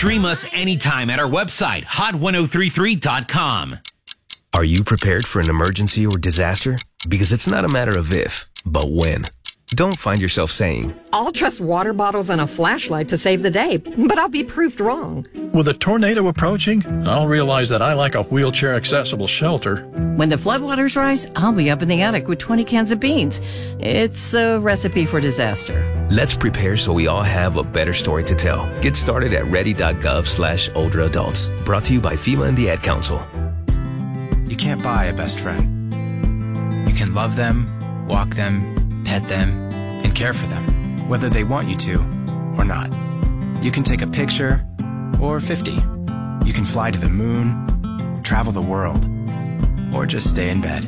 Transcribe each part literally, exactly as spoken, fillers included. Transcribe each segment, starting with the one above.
stream us anytime at our website, hot ten thirty-three dot com. Are you prepared for an emergency or disaster? Because it's not a matter of if, but when. Don't find yourself saying, I'll trust water bottles and a flashlight to save the day, but I'll be proved wrong. With a tornado approaching, I'll realize that I lack a wheelchair-accessible shelter. When the floodwaters rise, I'll be up in the attic with twenty cans of beans. It's a recipe for disaster. let's prepare so we all have a better story to tell. Get started at ready.gov slash older adults. Brought to you by FEMA and the Ad Council. You can't buy a best friend. You can love them, walk them, pet them, and care for them, whether they want you to or not. You can take a picture or fifty. You can fly to the moon, travel the world, or just stay in bed.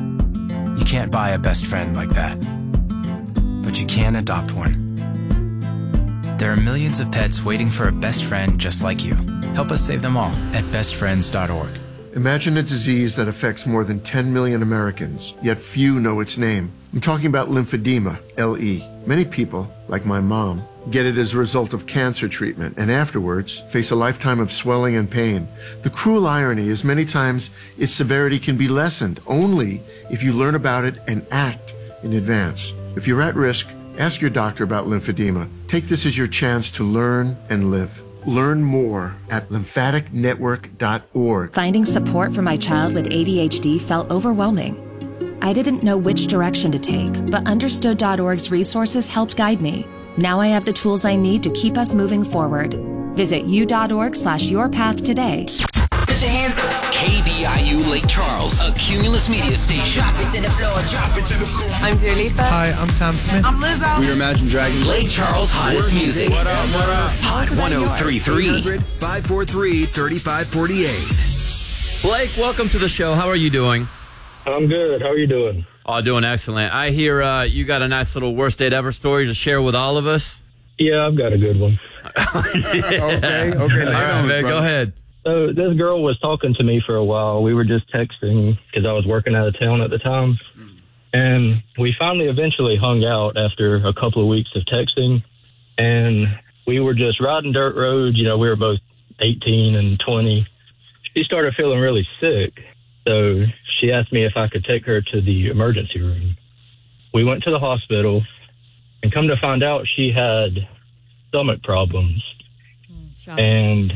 You can't buy a best friend like that, but you can adopt one. There are millions of pets waiting for a best friend just like you. Help us save them all at best friends dot org. Imagine a disease that affects more than ten million Americans, yet few know its name. I'm talking about lymphedema, L E. Many people, like my mom, get it as a result of cancer treatment and afterwards face a lifetime of swelling and pain. The cruel irony is many times its severity can be lessened only if you learn about it and act in advance. If you're at risk, ask your doctor about lymphedema. Take this as your chance to learn and live. Learn more at lymphatic network dot org. Finding support for my child with A D H D felt overwhelming. I didn't know which direction to take, but understood dot org's resources helped guide me. Now I have the tools I need to keep us moving forward. Visit u.org slash your path today. Put your hands up. K B I U Lake Charles, a Cumulus media station. Drop it to the floor, drop it to the floor. I'm Dua Lipa. Hi, I'm Sam Smith. I'm Lizzo. We are Imagine Dragons. Lake Charles' hottest music. What up, what up? Hot ten thirty-three. five four three, three five four eight. Blake, welcome to the show. How are you doing? I'm good. How are you doing? Oh, doing excellent. I hear uh, you got a nice little worst date ever story to share with all of us. Yeah, I've got a good one. yeah. Okay, okay. All right, man, go ahead. So this girl was talking to me for a while. We were just texting because I was working out of town at the time. And we finally eventually hung out after a couple of weeks of texting. And we were just riding dirt roads. You know, we were both eighteen and twenty. She started feeling really sick. So she asked me if I could take her to the emergency room. We went to the hospital, and come to find out she had stomach problems. Mm, and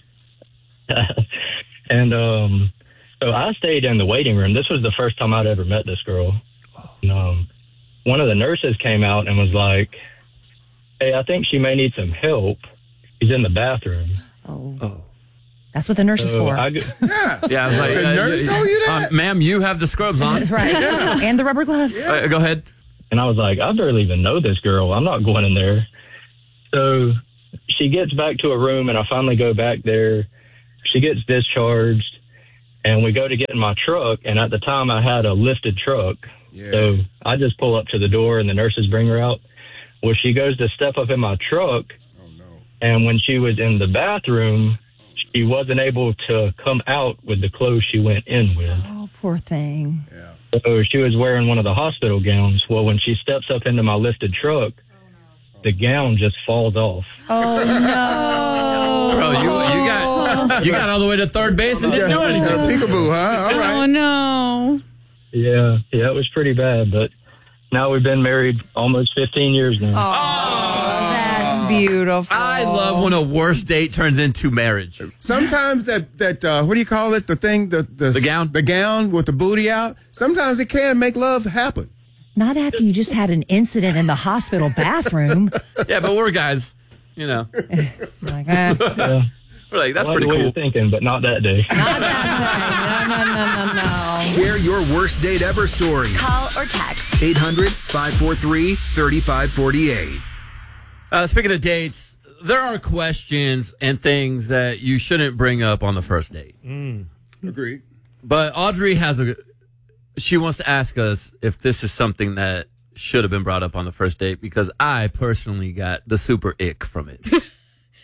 and um, so I stayed in the waiting room. This was the first time I'd ever met this girl. And, um, one of the nurses came out and was like, hey, I think she may need some help. She's in the bathroom. Oh. Oh. That's what the nurse is so for. I, yeah. yeah I was like, the uh, nurse told you that? Um, ma'am, you have the scrubs on. Right. Yeah. And the rubber gloves. Yeah. Uh, go ahead. And I was like, I barely even know this girl. I'm not going in there. So she gets back to a room, and I finally go back there. She gets discharged, and we go to get in my truck. And at the time, I had a lifted truck. Yeah. So I just pull up to the door, and the nurses bring her out. Well, she goes to step up in my truck. Oh, no. And when she was in the bathroom, she wasn't able to come out with the clothes she went in with. Oh, poor thing. Yeah. So she was wearing one of the hospital gowns. Well, when she steps up into my lifted truck, the gown just falls off. Oh, no. Bro, you, you got you got all the way to third base and didn't do anything. Peekaboo, huh? All right. Oh, no. Yeah, yeah, it was pretty bad, but now we've been married almost fifteen years now. Oh, that's beautiful. I love when a worst date turns into marriage. Sometimes that, that uh, what do you call it? The thing, the, the, the gown? The gown with the booty out. Sometimes it can make love happen. Not after you just had an incident in the hospital bathroom. Yeah, but we're guys, you know. Like, uh, yeah. We're like, that's I like pretty the way cool. you're thinking, but not that day. Not that day. No, no, no, no, no. Share your worst date ever story. Call or text. eight hundred, five four three, three five four eight. Uh, speaking of dates, there are questions and things that you shouldn't bring up on the first date. Mm. Agreed. But Audrey has a, she wants to ask us if this is something that should have been brought up on the first date, because I personally got the super ick from it.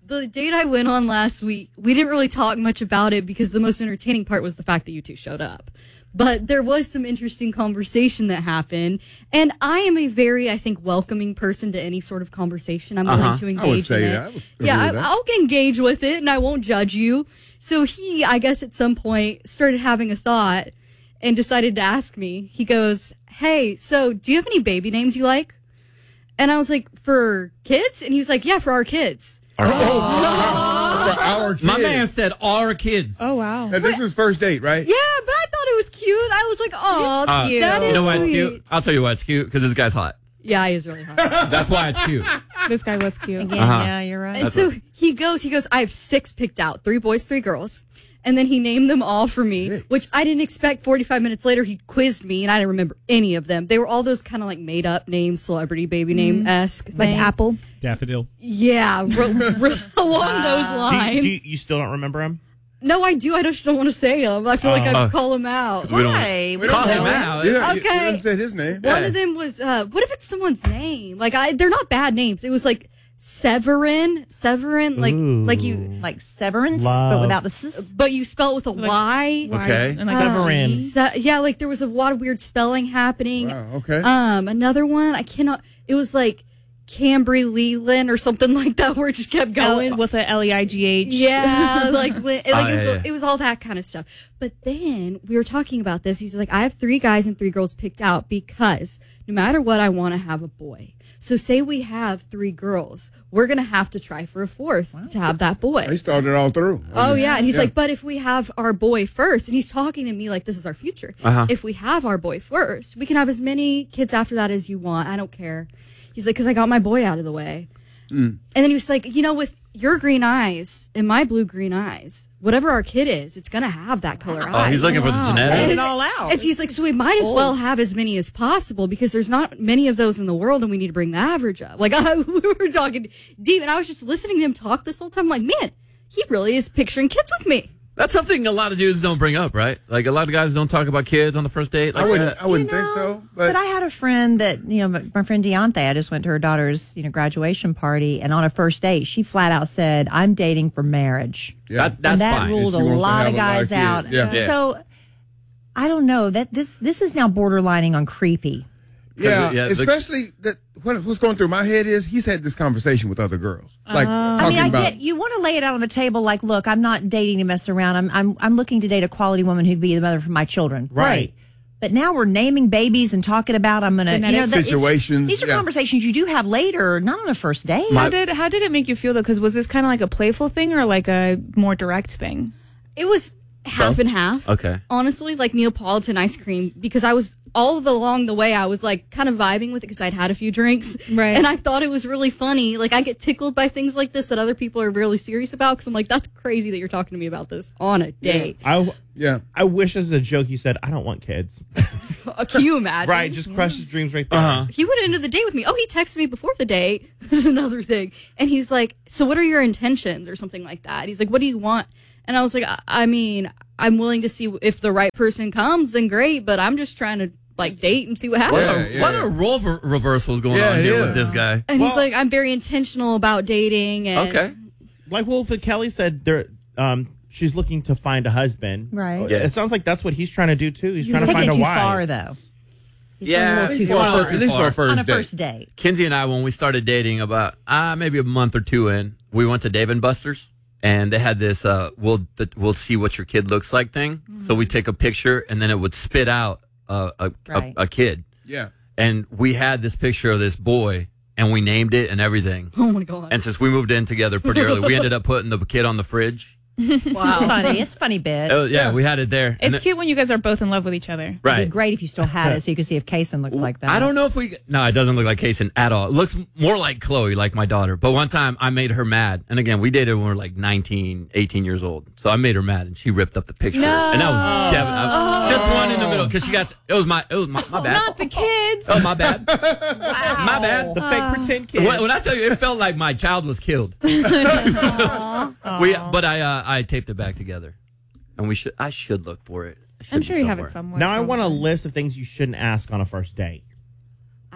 the date I went on last week, we didn't really talk much about it because the most entertaining part was the fact that you two showed up. But there was some interesting conversation that happened. And I am a very, I think, welcoming person to any sort of conversation. I'm willing Uh-huh. to I engage would say in it. that. I would agree Yeah, I, with that. I'll engage with it and I won't judge you. So he, I guess at some point, started having a thought and decided to ask me. He goes, hey, so do you have any baby names you like? And I was like, for kids? And he was like, yeah, for our kids. Our oh, for our kids. My man said our kids. Oh, wow. And this is first date, right? Yeah, but I thought it was cute. I was like, oh, Uh, cute. That you is know why it's sweet. cute? I'll tell you why it's cute. Because this guy's hot. Yeah, he is really hot. That's why it's cute. This guy was cute. Again, Uh-huh. yeah, you're right. And That's so what- he goes, he goes, I have six picked out, three boys, three girls. And then he named them all for me, Six. which I didn't expect. forty-five minutes later, he quizzed me, and I didn't remember any of them. They were all those kind of like made-up names, celebrity baby name-esque. Like thing. Apple. Daffodil. Yeah, ro- ro- along those Do you, lines. do you, you still don't remember him? No, I do. I just don't want to say them. I feel like Uh, I'd call him out. We don't Why? We call don't him know. out. You don't- you- Okay. You haven't said his name. One Yeah. of them was, uh, what if it's someone's name? Like, I, they're not bad names. It was like Severin, Severin, like, Ooh. like you, Like severance, Love. but without the s. but you spell it with a Y. Okay. And like Severin. Se- yeah, like there was a lot of weird spelling happening. Wow, okay. Um, another one, I cannot, it was like Cambry Leland or something like that where it just kept going. L- with a L E I G H. Yeah, like, li- like Oh, it, was, yeah, yeah. it was all that kind of stuff. But then we were talking about this. He's like, I have three guys and three girls picked out because no matter what, I want to have a boy. So say we have three girls, we're going to have to try for a fourth to have that boy. They started all through. Oh, yeah. And he's Yeah. like, but if we have our boy first, and he's talking to me like this is our future. Uh-huh. If we have our boy first, we can have as many kids after that as you want. I don't care. He's like, because I got my boy out of the way. Mm. And then he was like, you know, with your green eyes and my blue green eyes, whatever our kid is, it's going to have that color Oh, eyes. he's looking for the Laying genetics. it all out. And he's like, so we might as well have as many as possible because there's not many of those in the world and we need to bring the average up. Like, I, we were talking deep and I was just listening to him talk this whole time. I'm like, man, he really is picturing kids with me. That's something a lot of dudes don't bring up, right? Like a lot of guys don't talk about kids on the first date. Like I wouldn't. that. I wouldn't You know, think so. But, But, I had a friend that, you know, my my friend Deontay, I just went to her daughter's, you know, graduation party, and on a first date, she flat out said, I'm dating for marriage. yeah. That, that's and that fine. ruled a She wants to lot have of a lot guys of kids. out. Yeah. Yeah. So I don't know. That this this is now borderlining on creepy. yeah, yeah, the- especially that. What, what's going through my head is he's had this conversation with other girls, like I talking mean, I about. get you want to lay it out on the table. Like, look, I'm not dating to mess around. I'm I'm I'm looking to date a quality woman who'd be the mother for my children. Right. But now we're naming babies and talking about I'm gonna you know Genetics. that- it's- Situations, These are yeah. conversations you do have later, not on a first date. How did how did it make you feel though? Because was this kind of like a playful thing or like a more direct thing? It was half and half. Okay. Honestly, like Neapolitan ice cream, because I was all of the, along the way, I was like kind of vibing with it because I'd had a few drinks. Right. And I thought it was really funny. Like I get tickled by things like this that other people are really serious about because I'm like, that's crazy that you're talking to me about this on a date. I, yeah. I wish as a joke you said, I don't want kids. Uh, Can you imagine? Right, just crush his dreams right there. Uh-huh. He went into the date with me. Oh, he texted me before the date. This is another thing. And he's like, so what are your intentions or something like that? He's like, what do you want? And I was like, I, I mean, I'm willing to see if the right person comes, then great. But I'm just trying to like date and see what happens. What, Yeah, a, yeah. what a role ver- reversal is going Yeah, on it here is. with this guy. And he's Well- like, I'm very intentional about dating. And Okay. Like Wolf Kelly said, there, um, she's looking to find a husband. Right. Yeah. It sounds like that's what he's trying to do too. He's, He's trying to taking find it a too wife. far though. He's Yeah, going a little too he's going a far. little too At least far. on first on a date. first date. Kinsey and I, when we started dating about uh, maybe a month or two in, we went to Dave and Buster's, and they had this uh, we'll the, we'll see what your kid looks like thing. Mm-hmm. So we take a picture, and then it would spit out uh, a, Right. a a kid. Yeah. And we had this picture of this boy, and we named it and everything. Oh my God. And since we moved in together pretty early, we ended up putting the kid on the fridge. It's funny. It's a funny bit. Oh, yeah, we had it there. And It's it- cute when you guys are both in love with each other. It'd right. be great if you still had it so you could see if Kason looks like that. I don't know if we. No, it doesn't look like Kason at all. It looks more like Chloe, like my daughter. But one time I made her mad. And again, we dated when we were like nineteen, eighteen years old. So I made her mad and she ripped up the picture. No. And that was Devin. I- Just one in the middle because she got. It was my. It was my, my bad. Not the kids. Oh, my bad. My bad. The fake pretend kid. When, when I tell you, it felt like my child was killed. we, but I, uh, I taped it back together, and we should. I should look for it. It should I'm be sure you have somewhere. it somewhere. Now I want a probably. list of things you shouldn't ask on a first date. I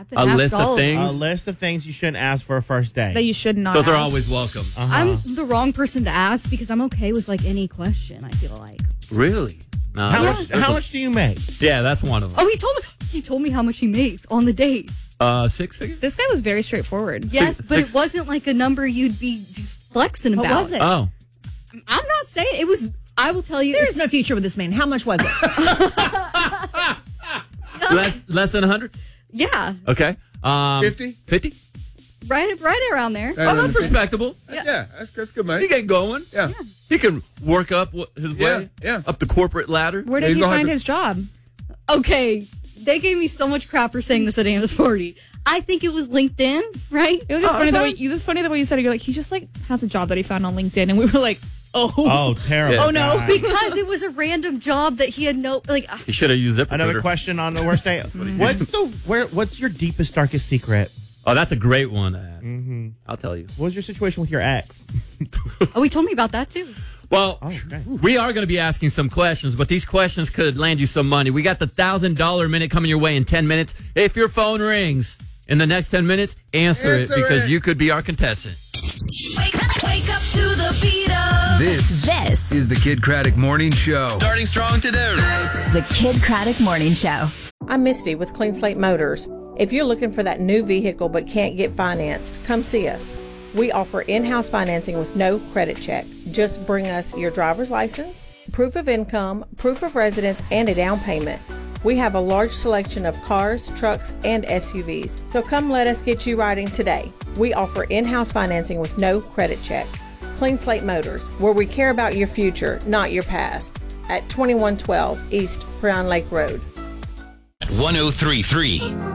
happen. A Ask list of all things? A list of things you shouldn't ask for a first date. That you should not Those are ask. always welcome. Uh-huh. I'm the wrong person to ask because I'm okay with like any question. I feel like. Really? No, How there's- much? there's How a- much do you make? Yeah, that's one of them. Oh, he told me. He told me how much he makes on the date. Uh, six figures? This guy was very straightforward. Yes, Six- but six- it wasn't like a number you'd be just flexing What about. was it? Oh. I'm not saying it was. I will tell you. There is it's- no future with this man. How much was it? Less less than one hundred? Yeah, Okay. Um, fifty? fifty? right, right around there. Uh, Oh, that's respectable. Yeah, that's, that's good, man. He get going. Yeah. He can work up wh- his Yeah, way yeah. up the corporate ladder. Where did He's he gonna have find to- his job? Okay, they gave me so much crap for saying this at Anna's party. I think it was LinkedIn, right? It was just Oh, funny the way fine. you. It was funny the way you said it. You're like, he just like has a job that he found on LinkedIn, and we were like, oh, Oh, terrible. oh no. guy. Because it was a random job that he had no like. He should have used ZipRecruiter. Another question on the worst date. What's the where? What's your deepest, darkest secret? Oh, that's a great one to ask. Mm-hmm. I'll tell you. What was your situation with your ex? Oh, he told me about that too. Well, Oh, okay. we are going to be asking some questions, but these questions could land you some money. We got the one thousand dollars minute coming your way in ten minutes. If your phone rings in the next ten minutes, answer, Answer it because it. you could be our contestant. Wake up, wake up to the beat of This, this is the Kid Craddock Morning Show. Starting strong today. the Kid Craddock Morning Show. I'm Misty with Clean Slate Motors. If you're looking for that new vehicle but can't get financed, come see us. We offer in-house financing with no credit check. Just bring us your driver's license, proof of income, proof of residence, and a down payment. We have a large selection of cars, trucks, and S U Vs, so come let us get you riding today. We offer in-house financing with no credit check. Clean Slate Motors, where we care about your future, not your past. At twenty-one twelve East Pryon Lake Road. one oh three point three